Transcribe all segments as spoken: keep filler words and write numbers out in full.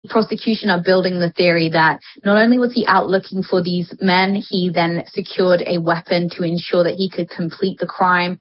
Prosecution are building the theory that not only was he out looking for these men, he then secured a weapon to ensure that he could complete the crime.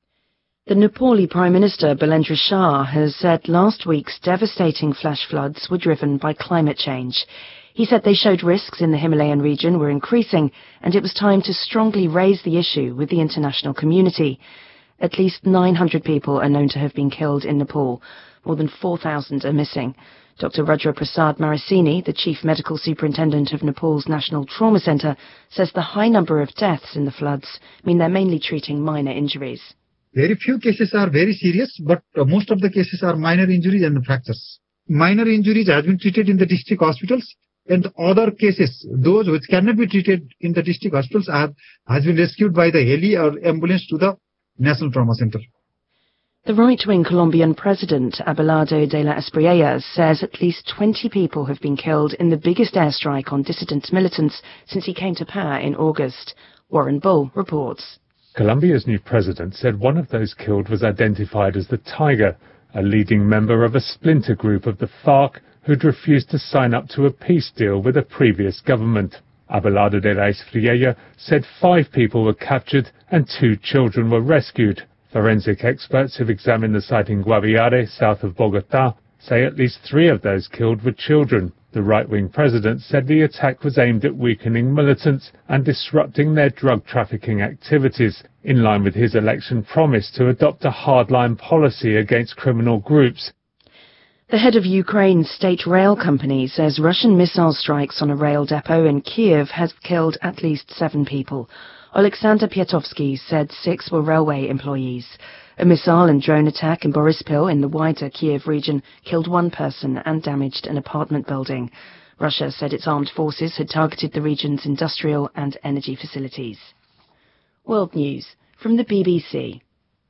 The Nepali Prime Minister Bilendra Shah has said last week's devastating flash floods were driven by climate change. He said they showed risks in the Himalayan region were increasing, and it was time to strongly raise the issue with the international community. At least nine hundred people are known to have been killed in Nepal. More than four thousand are missing. Doctor Rudra Prasad Marasini, the Chief Medical Superintendent of Nepal's National Trauma Centre, says the high number of deaths in the floods mean they're mainly treating minor injuries. Very few cases are very serious, but uh, most of the cases are minor injuries and fractures. Minor injuries have been treated in the district hospitals, and other cases, those which cannot be treated in the district hospitals, have has been rescued by the heli or ambulance to the National Trauma Center. The right-wing Colombian president, Abelardo de la Espriella, says at least twenty people have been killed in the biggest airstrike on dissident militants since he came to power in August. Warren Bull reports. Colombia's new president said one of those killed was identified as the Tiger, a leading member of a splinter group of the FARC who'd refused to sign up to a peace deal with a previous government. Abelardo de la Espriella said five people were captured and two children were rescued. Forensic experts who've examined the site in Guaviare, south of Bogota, say at least three of those killed were children. The right-wing president said the attack was aimed at weakening militants and disrupting their drug trafficking activities, in line with his election promise to adopt a hardline policy against criminal groups. The head of Ukraine's state rail company says Russian missile strikes on a rail depot in Kiev has killed at least seven people. Alexander Pietovsky said six were railway employees. A missile and drone attack in Borispil in the wider Kiev region killed one person and damaged an apartment building. Russia said its armed forces had targeted the region's industrial and energy facilities. World News from the B B C.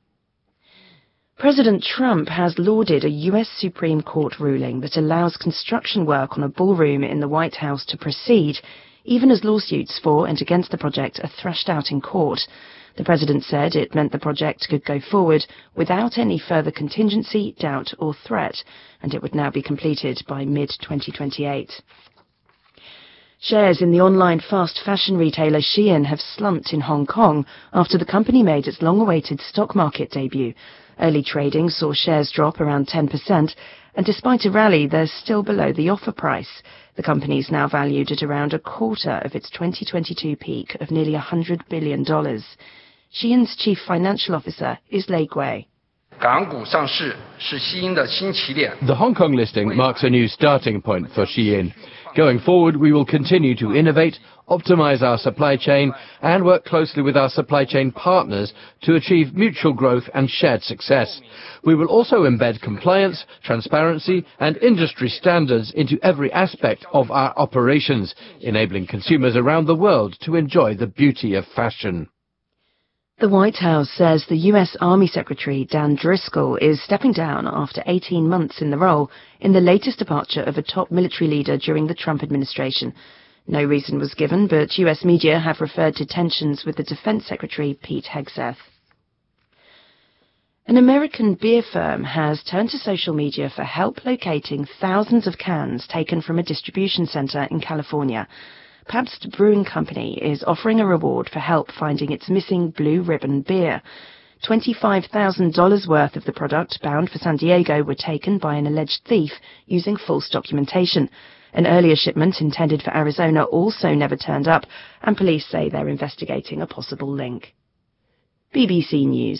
President Trump has lauded a U S Supreme Court ruling that allows construction work on a ballroom in the White House to proceed, even as lawsuits for and against the project are thrashed out in court. The president said it meant the project could go forward without any further contingency, doubt or threat, and it would now be completed by mid twenty twenty-eight. Shares in the online fast fashion retailer Shein have slumped in Hong Kong after the company made its long-awaited stock market debut. Early trading saw shares drop around ten percent, and despite a rally, they're still below the offer price. The company is now valued at around a quarter of its twenty twenty-two peak of nearly one hundred billion dollars. Shein's chief financial officer is Lei Gui. The Hong Kong listing marks a new starting point for Shein. Going forward, we will continue to innovate, optimize our supply chain, and work closely with our supply chain partners to achieve mutual growth and shared success. We will also embed compliance, transparency, and industry standards into every aspect of our operations, enabling consumers around the world to enjoy the beauty of fashion. The White House says the U S Army Secretary Dan Driscoll is stepping down after eighteen months in the role, in the latest departure of a top military leader during the Trump administration. No reason was given, but U S media have referred to tensions with the Defense Secretary Pete Hegseth. An American beer firm has turned to social media for help locating thousands of cans taken from a distribution center in California. Pabst Brewing Company is offering a reward for help finding its missing Blue Ribbon beer. twenty-five thousand dollars worth of the product bound for San Diego were taken by an alleged thief using false documentation. An earlier shipment intended for Arizona also never turned up, and police say they're investigating a possible link. B B C News.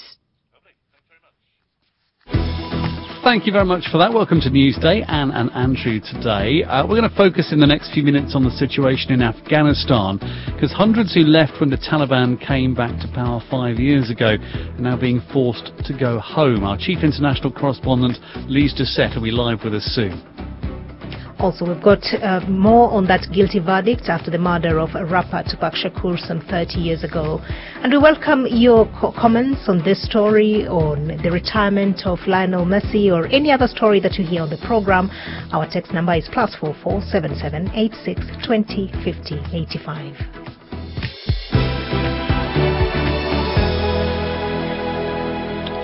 Thank you very much for that. Welcome to Newsday. Anne and Andrew today. Uh, we're going to focus in the next few minutes on the situation in Afghanistan, because hundreds who left when the Taliban came back to power five years ago are now being forced to go home. Our chief international correspondent, Lise Doucette, will be live with us soon. Also, we've got uh, more on that guilty verdict after the murder of rapper Tupac Shakur some thirty years ago. And we welcome your co- comments on this story, on the retirement of Lionel Messi, or any other story that you hear on the program. Our text number is plus four four seven seven eight six twenty fifty eighty five.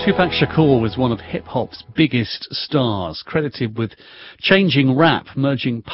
Tupac Shakur was one of hip-hop's biggest stars, credited with changing rap, merging